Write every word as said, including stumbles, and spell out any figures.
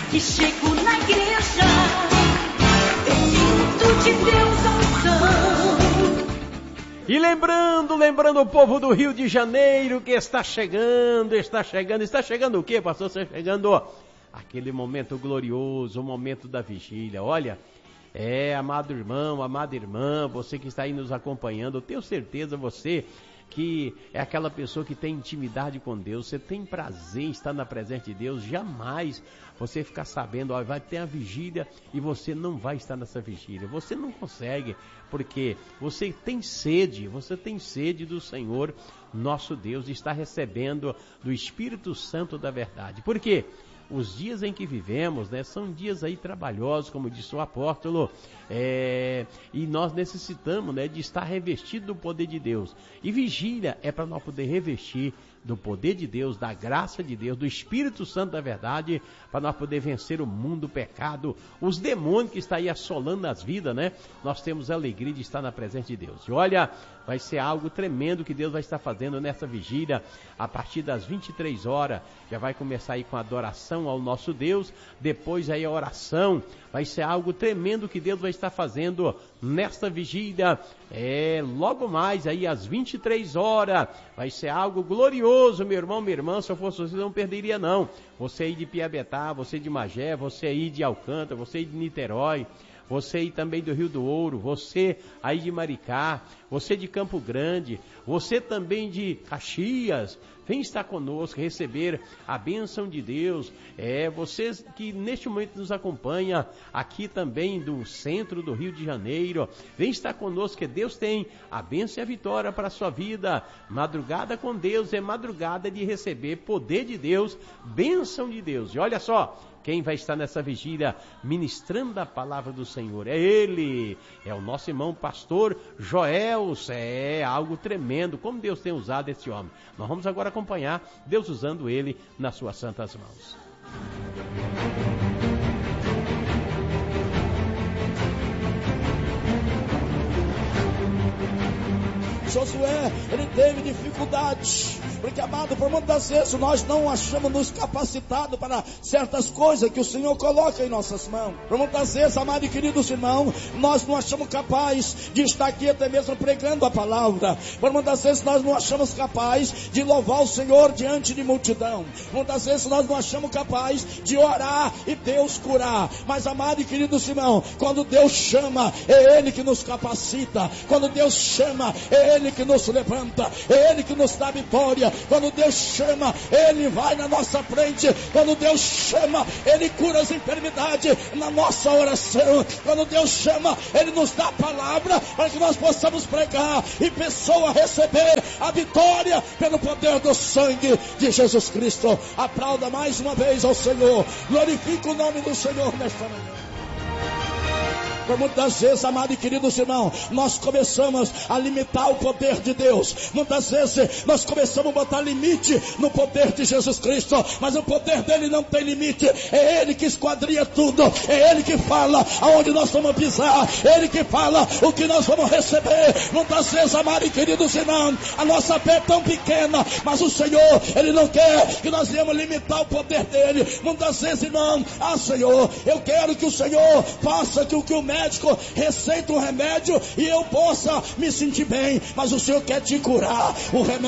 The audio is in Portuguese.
que chego na igreja, bendito de Deus a unção. E lembrando, lembrando o povo do Rio de Janeiro que está chegando, está chegando, está chegando o quê, pastor? Está chegando aquele momento glorioso, o momento da vigília. Olha, é, amado irmão, amada irmã, você que está aí nos acompanhando, eu tenho certeza, você que é aquela pessoa que tem intimidade com Deus, você tem prazer em estar na presença de Deus, jamais você ficar sabendo, ó, vai ter a vigília e você não vai estar nessa vigília. Você não consegue, porque você tem sede, você tem sede do Senhor, nosso Deus, e está recebendo do Espírito Santo da verdade. Por quê? Os dias em que vivemos, né, são dias aí trabalhosos, como disse o apóstolo, é, e nós necessitamos, né, de estar revestido do poder de Deus. E vigília é para nós poder revestir do poder de Deus, da graça de Deus, do Espírito Santo da verdade, para nós poder vencer o mundo, o pecado, os demônios que estão aí assolando as vidas, né? Nós temos a alegria de estar na presença de Deus. E olha, vai ser algo tremendo que Deus vai estar fazendo nessa vigília, a partir das vinte e três horas, já vai começar aí com a adoração ao nosso Deus, depois aí a oração, vai ser algo tremendo que Deus vai estar fazendo nesta vigília, é, logo mais aí às vinte e três horas, vai ser algo glorioso, meu irmão, minha irmã, se eu fosse você não perderia não, você aí de Piabetá, você de Magé, você aí de Alcântara, você aí de Niterói, você aí também do Rio do Ouro, você aí de Maricá, você de Campo Grande, você também de Caxias, vem estar conosco, receber a bênção de Deus. É, vocês que neste momento nos acompanham aqui também do centro do Rio de Janeiro, vem estar conosco, que Deus tem a bênção e a vitória para a sua vida. Madrugada com Deus é madrugada de receber poder de Deus, bênção de Deus. E olha só, quem vai estar nessa vigília ministrando a palavra do Senhor é Ele, é o nosso irmão pastor Joel. É algo tremendo, como Deus tem usado esse homem. Nós vamos agora acompanhar Deus usando ele nas suas santas mãos. Josué, ele teve dificuldade, porque, amado, por muitas vezes nós não achamos nos capacitados para certas coisas que o Senhor coloca em nossas mãos. Por muitas vezes, amado e queridos irmãos, nós não achamos capaz de estar aqui até mesmo pregando a palavra. Por muitas vezes nós não achamos capaz de louvar o Senhor diante de multidão. Muitas vezes nós não achamos capaz de orar e Deus curar. Mas, amado e queridos irmãos, quando Deus chama, é Ele que nos capacita. Quando Deus chama, é Ele que nos levanta, é Ele que nos dá vitória. Quando Deus chama, Ele vai na nossa frente. Quando Deus chama, Ele cura as enfermidades na nossa oração. Quando Deus chama, Ele nos dá a palavra para que nós possamos pregar e pessoa receber a vitória pelo poder do sangue de Jesus Cristo. Aplauda mais uma vez ao Senhor, glorifica o nome do Senhor nesta manhã. Por muitas vezes, amado e queridos irmãos, nós começamos a limitar o poder de Deus. Muitas vezes nós começamos a botar limite no poder de Jesus Cristo, mas o poder dele não tem limite. É Ele que esquadria tudo, é Ele que fala aonde nós vamos pisar, é Ele que fala o que nós vamos receber. Muitas vezes, amado e queridos irmãos, a nossa fé é tão pequena, mas o Senhor, Ele não quer que nós venhamos limitar o poder dele. Muitas vezes, irmão, ah Senhor, eu quero que o Senhor faça que o que o médico receita um remédio e eu possa me sentir bem, mas o Senhor quer te curar. O remédio